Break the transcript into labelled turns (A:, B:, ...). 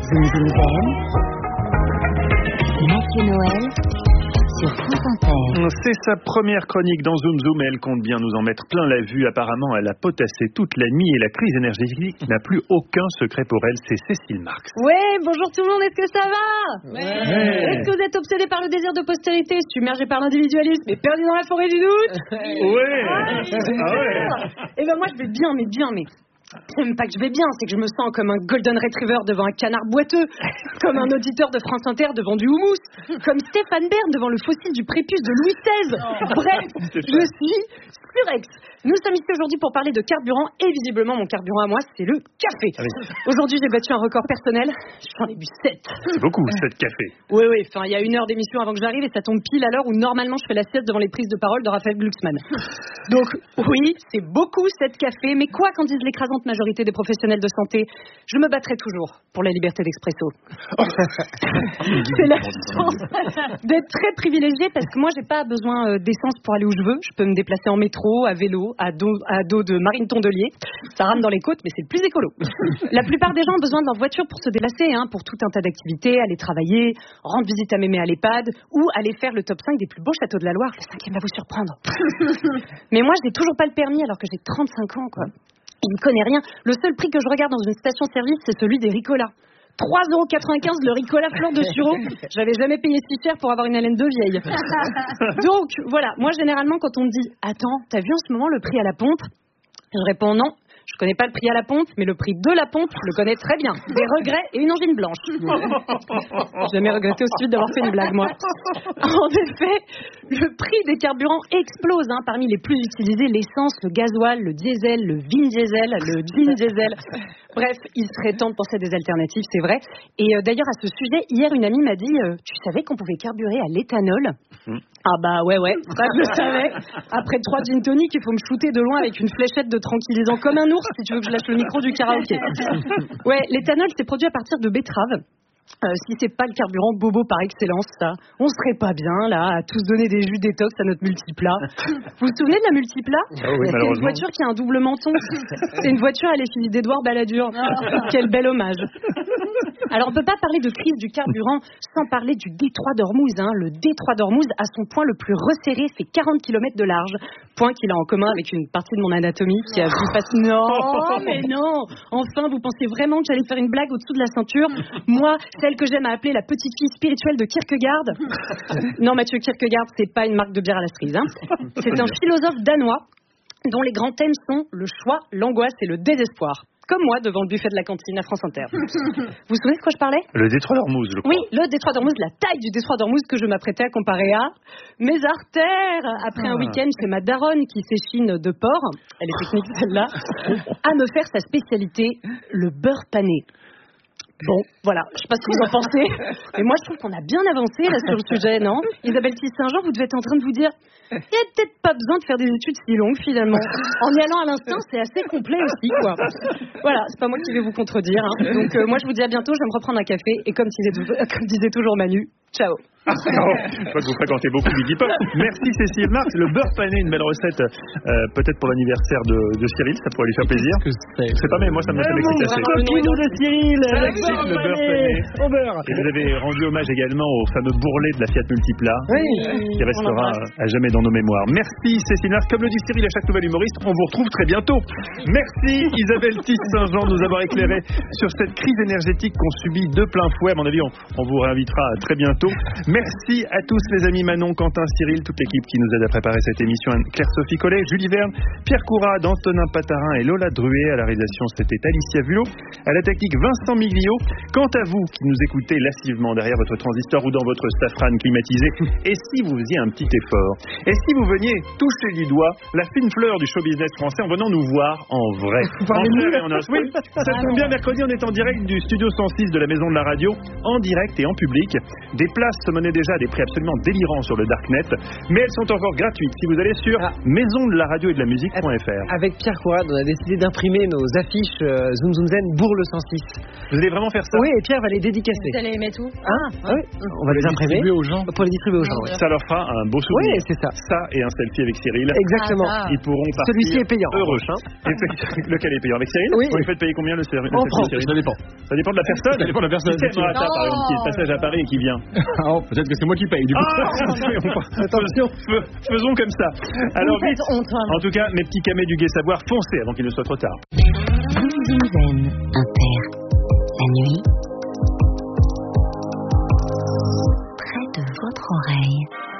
A: Zoom Zoom Zen, Mathieu Noël sur France Inter.
B: C'est sa première chronique dans Zoom Zoom et elle compte bien nous en mettre plein la vue. Apparemment, elle a potassé toute la nuit et la crise énergétique n'a plus aucun secret pour elle. C'est Cécile Marx.
C: Ouais, bonjour tout le monde, est-ce que ça va? Ouais. Est-ce que vous êtes obsédé par le désir de postérité, submergé par l'individualisme et perdu dans la forêt du doute?
B: Ouais.
C: Et ben moi je vais bien, mais c'est même pas que je vais bien, c'est que je me sens comme un golden retriever devant un canard boiteux, comme un auditeur de France Inter devant du houmous, comme Stéphane Bern devant le fossile du prépuce de Louis XVI. Bref, je suis surex. Nous sommes ici aujourd'hui pour parler de carburant et visiblement mon carburant à moi, c'est le café. Aujourd'hui j'ai battu un record personnel, j'en ai bu 7.
B: C'est beaucoup, 7 cafés.
C: Oui, enfin il y a 1 heure d'émission avant que j'arrive et ça tombe pile à l'heure où normalement je fais la sieste devant les prises de parole de Raphaël Glucksmann. Donc oui, c'est beaucoup 7 cafés, mais quoi qu'en disent l'écrasante majorité des professionnels de santé, je me battrai toujours pour la liberté d'expresso. C'est la chance d'être très privilégiée parce que moi j'ai pas besoin d'essence pour aller où je veux. Je peux me déplacer en métro, à vélo, à dos de Marine Tondelier. Ça rame dans les côtes, mais c'est le plus écolo. La plupart des gens ont besoin de leur voiture pour se déplacer, pour tout un tas d'activités, aller travailler, rendre visite à mémé à l'EHPAD ou aller faire le top 5 des plus beaux châteaux de la Loire. Le 5e va vous surprendre. Mais moi je n'ai toujours pas le permis alors que j'ai 35 ans, quoi. Il ne connaît rien. Le seul prix que je regarde dans une station-service, c'est celui des Ricola. 3,95 € le Ricola fleur de sureau. J'avais jamais payé si cher pour avoir une haleine de vieille. Donc, voilà. Moi, généralement, quand on me dit « Attends, t'as vu en ce moment le prix à la pompe ?» Je réponds « Non. Je connais pas le prix à la pompe, mais le prix de la pompe, je le connais très bien. Des regrets et une angine blanche. » J'ai jamais regretté aussi vite d'avoir fait une blague, moi. En effet, le prix des carburants explose. Parmi les plus utilisés, l'essence, le gasoil, le diesel, le vin diesel, le gin diesel. Bref, il serait temps de penser à des alternatives, c'est vrai. Et d'ailleurs, à ce sujet, hier, une amie m'a dit « Tu savais qu'on pouvait carburer à l'éthanol ?» Ah bah ouais, ça je le savais. Après 3 gin tonic, il faut me shooter de loin avec une fléchette de tranquillisant comme un ours si tu veux que je lâche le micro du karaoké. Ouais, l'éthanol c'est produit à partir de betterave. Si c'est pas le carburant bobo par excellence, ça, on serait pas bien là à tous donner des jus détox à notre multiplat. Vous vous souvenez de la multiplat?
B: Oui,
C: c'est une voiture qui a un double menton. C'est une voiture à l'effigie d'Édouard Balladur. Quel bel hommage. Alors on peut pas parler de crise du carburant sans parler du détroit d'Ormuz. Le détroit d'Ormuz, à son point le plus resserré, fait 40 km de large. Point qu'il a en commun avec une partie de mon anatomie qui a vu passer... Non, mais non. Enfin, vous pensez vraiment que j'allais faire une blague au-dessous de la ceinture? Moi, celle que j'aime à appeler la petite fille spirituelle de Kierkegaard. Non, Mathieu, Kierkegaard, c'est pas une marque de bière à la cerise. C'est un philosophe danois dont les grands thèmes sont le choix, l'angoisse et le désespoir. Comme moi, devant le buffet de la cantine à France Inter. Vous vous souvenez de quoi je parlais?
B: Le détroit d'Ormuz, je crois.
C: Oui, le détroit d'Ormuz, la taille du détroit d'Ormuz que je m'apprêtais à comparer à mes artères. Après un week-end chez ma daronne qui s'échine de porc, elle est technique celle-là, à me faire sa spécialité, le beurre pané. Bon, voilà, je sais pas ce que vous en pensez, mais moi je trouve qu'on a bien avancé là sur le sujet, non? Isabelle Tisse-Saint-Jean, vous devez être en train de vous dire, il n'y a peut-être pas besoin de faire des études si longues finalement. En y allant à l'instinct, c'est assez complet aussi, quoi. Voilà, c'est pas moi qui vais vous contredire. Donc moi je vous dis à bientôt, je vais me reprendre un café et comme disait toujours Manu, ciao.
B: Je crois que vous fréquentez beaucoup Biggie Pop. Merci Cécile Marx. Le beurre pané, une belle recette, peut-être pour l'anniversaire de Cyril, ça pourrait lui faire plaisir. Je sais pas, mais moi ça me fait m'exciter.
D: Coquinou de Cyril,
B: le beurre pané.
D: Au beurre.
B: Et vous avez rendu hommage également au fameux bourrelet de la Fiat Multipla, qui restera à jamais dans nos mémoires. Merci Cécile Marx. Comme le dit Cyril à chaque nouvel humoriste, on vous retrouve très bientôt. Merci Isabelle Tisse-Saint-Jean de nous avoir éclairé sur cette crise énergétique qu'on subit de plein fouet. À mon avis, on vous réinvitera très bientôt. Merci à tous les amis Manon, Quentin, Cyril, toute l'équipe qui nous aide à préparer cette émission. Claire-Sophie Collet, Julie Verne, Pierre Courade, Antonin Patarin et Lola Druet. À la réalisation, c'était Alicia Vulot. À la technique, Vincent Miglio. Quant à vous qui nous écoutez lassivement derrière votre transistor ou dans votre safrane climatisé, et si vous faisiez un petit effort? Et si vous veniez toucher du doigt la fine fleur du show business français en venant nous voir en vrai? En chair et en os. Oui, ça tombe bien, mercredi, on est en direct du studio 106 de la Maison de la Radio, en direct et en public. Des places se menaient déjà à des prix absolument délirants sur le Darknet, mais elles sont encore gratuites si vous allez sur maisondelaradio-et-de-la-musique.fr.
D: Avec Pierre Courade, on a décidé d'imprimer nos affiches Zoom Zoom Zen Bourg le 106.
B: Vous allez vraiment faire ça?
D: Oui, et Pierre va les les dédicacer.
C: Vous allez les mettre où?
D: Oui. On va les imprimer
E: aux gens.
D: pour les distribuer aux gens. Ouais.
B: Ça leur fera un beau souvenir.
D: Oui, c'est ça.
B: Ça et un selfie avec Cyril.
D: Exactement.
B: Ils pourront partir
D: Celui-ci est payant.
B: heureux.
D: Hein.
B: Lequel est payant? Avec Cyril?
D: Oui.
B: Vous faites payer combien le selfie?
D: On prend.
B: Cyril?
E: Ça dépend.
B: Ça dépend de la personne.
E: Ça dépend de la personne.
B: Si c'est Marata, par exemple, qui est de passage à Paris et qui vient.
E: Peut-être que c'est moi qui paye, du coup.
B: Attention, faisons comme ça. Alors vite,
C: honte, hein.
B: en tout cas, mes petits camés du Gai Savoir, foncez avant qu'il ne soit trop tard.
A: Inter. La nuit.